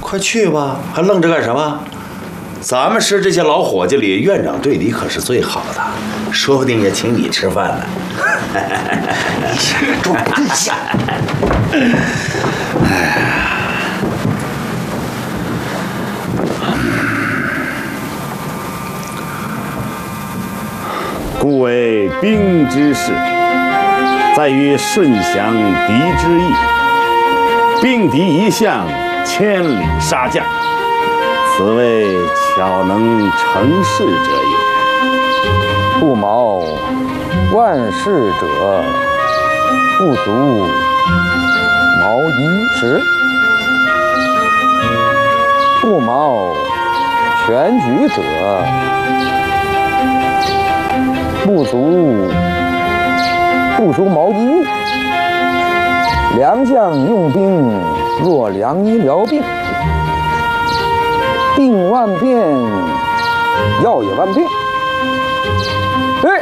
快去吧，还愣着干什么？咱们师这些老伙计里，院长对你可是最好的，说不定也请你吃饭呢。 装真像。 故为兵之事，在于顺降敌之意。并敌一向，千里杀将，此谓巧能成事者也。 不谋万事者，不足谋一时；不谋全局者，不足谋一物。良将用兵，若良医疗病。病万变，药也万变。对，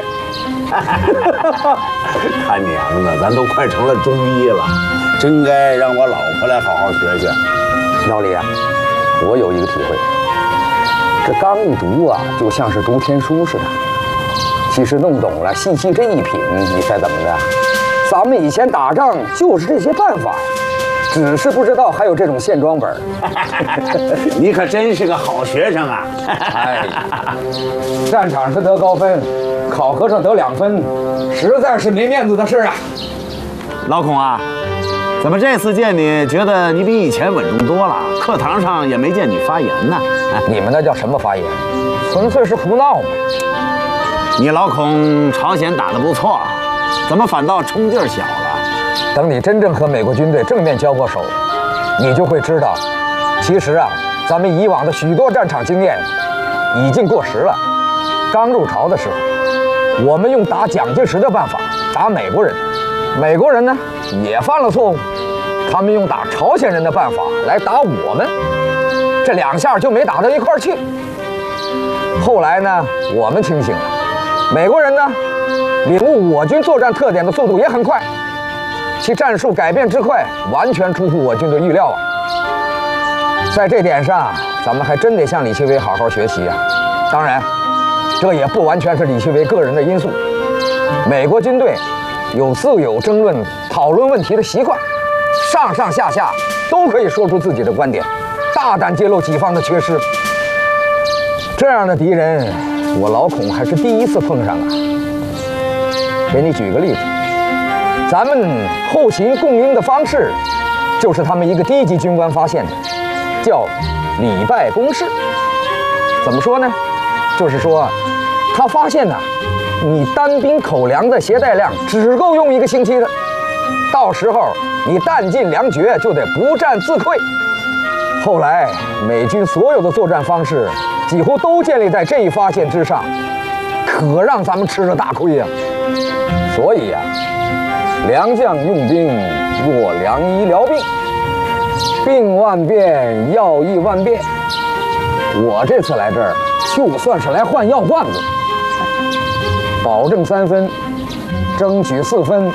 他娘的，咱都快成了中医了，真该让我老婆来好好学学。 老李啊，我有一个体会，这刚一读啊，就像是读天书似的。其实弄懂了，细细这一品，你猜怎么着？咱们以前打仗就是这些办法，只是不知道还有这种线装本。 你可真是个好学生啊！ 哎，战场上得高分，考核上得2分，实在是没面子的事啊。 老孔啊，怎么这次见你，觉得你比以前稳重多了？课堂上也没见你发言呢。 你们那叫什么发言？纯粹是胡闹嘛。 你老孔朝鲜打得不错，怎么反倒冲劲儿小了？ 等你真正和美国军队正面交过手，你就会知道，其实啊，咱们以往的许多战场经验已经过时了。刚入朝的时候，我们用打蒋介石的办法打美国人，美国人呢也犯了错误，他们用打朝鲜人的办法来打我们，这2下就没打到一块儿去。后来呢，我们清醒了，美国人呢领悟我军作战特点的速度也很快，其战术改变之快，完全出乎我军的预料啊！在这点上，咱们还真得向李奇微好好学习啊！当然，这也不完全是李奇微个人的因素。美国军队有自由争论、讨论问题的习惯，上上下下都可以说出自己的观点，大胆揭露己方的缺失。这样的敌人，我老孔还是第一次碰上啊！给你举个例子，咱们后勤供应的方式，就是他们一个低级军官发现的，叫礼拜公式。怎么说呢？就是说，他发现呢，你单兵口粮的携带量只够用1个星期的，到时候你弹尽粮绝，就得不战自溃。后来美军所有的作战方式几乎都建立在这一发现之上，可让咱们吃了大亏呀！所以呀，良将用兵若良医疗病，病万变，药亦万变。我这次来这儿，就算是来换药罐子，保证3分，争取4分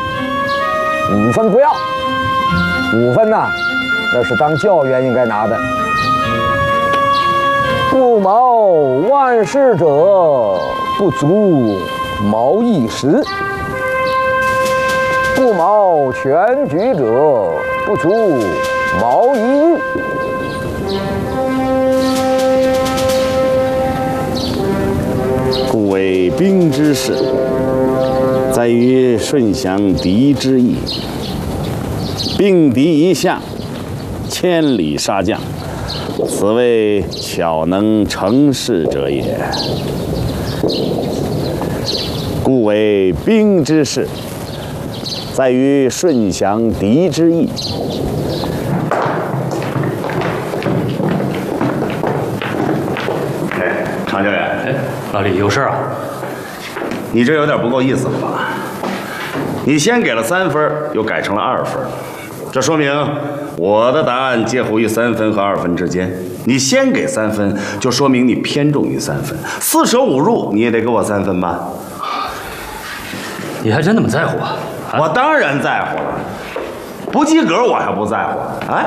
，5分不要。5分呐，那是当教员应该拿的。不谋万事者，不足谋一时；不谋全局者，不足谋一物。 故为兵之事，在于顺降敌之意。并敌一向，千里杀将，此谓巧能成事者也。故为兵之事，在于顺降敌之意。 哎，常教员， 哎，老李有事啊？ 你这有点不够意思了吧？你先给了3分，又改成了2分，这说明我的答案介乎于3分和2分之间。你先给3分，就说明你偏重于3分。4舍5入，你也得给我3分吧？ 你还真那么在乎啊？ 我当然在乎了，不及格我还不在乎啊！